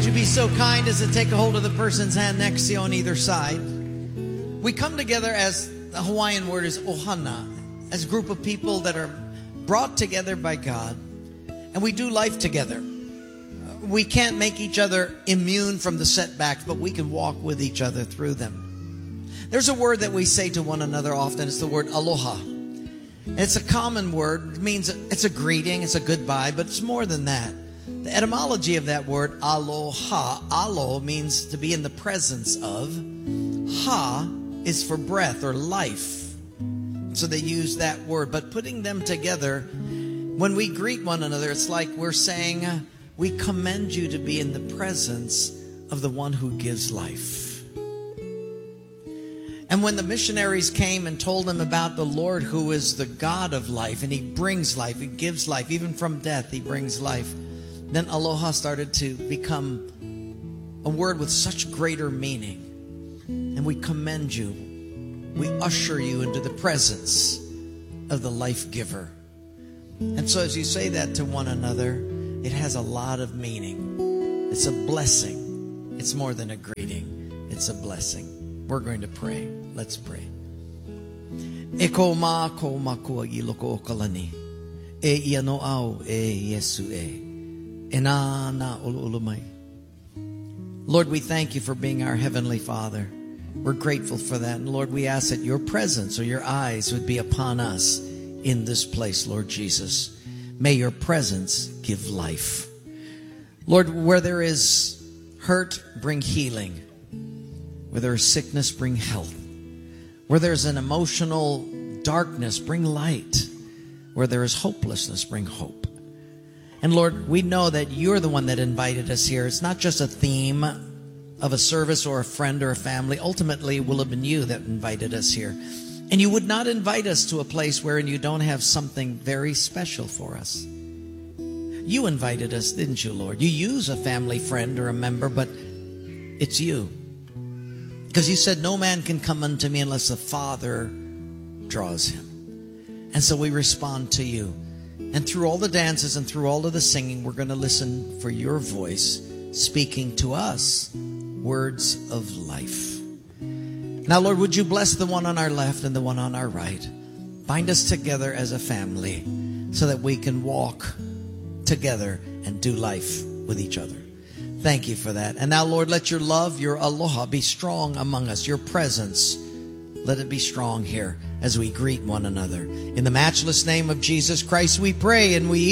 Would you be so kind as to take a hold of the person's hand next to you on either side? We come together as the Hawaiian word is ohana, as a group of people that are brought together by God, and we do life together. We can't make each other immune from the setbacks, but we can walk with each other through them. There's a word that we say to one another often. It's the word aloha. And it's a common word. It means it's a greeting, it's a goodbye, but it's more than that. The etymology of that word, aloha, alo means to be in the presence of. Ha is for breath or life. So they use that word. But putting them together, when we greet one another, it's like we're saying, we commend you to be in the presence of the one who gives life. And when the missionaries came and told them about the Lord who is the God of life, and He brings life, He gives life, even from death He brings life, then aloha started to become a word with such greater meaning. And we commend you. We usher you into the presence of the life giver. And so as you say that to one another, it has a lot of meaning. It's a blessing. It's more than a greeting. It's a blessing. We're going to pray. Let's pray. Eko ma ko makua I loko o kalani. E iano au e Yesu e. Ena na ulumai. Lord, we thank you for being our Heavenly Father. We're grateful for that. And Lord, we ask that your presence or your eyes would be upon us in this place, Lord Jesus. May your presence give life. Lord, where there is hurt, bring healing. Where there is sickness, bring health. Where there's an emotional darkness, bring light. Where there is hopelessness, bring hope. And Lord, we know that you're the one that invited us here. It's not just a theme of a service or a friend or a family. Ultimately, it will have been you that invited us here. And you would not invite us to a place wherein you don't have something very special for us. You invited us, didn't you, Lord? You use a family friend or a member, but it's you. Because you said, no man can come unto me unless the Father draws him. And so we respond to you. And through all the dances and through all of the singing, we're going to listen for your voice speaking to us words of life. Now, Lord, would you bless the one on our left and the one on our right? Bind us together as a family so that we can walk together and do life with each other. Thank you for that. And now, Lord, let your love, your aloha be strong among us. Your presence, let it be strong here as we greet one another. In the matchless name of Jesus Christ, we pray and we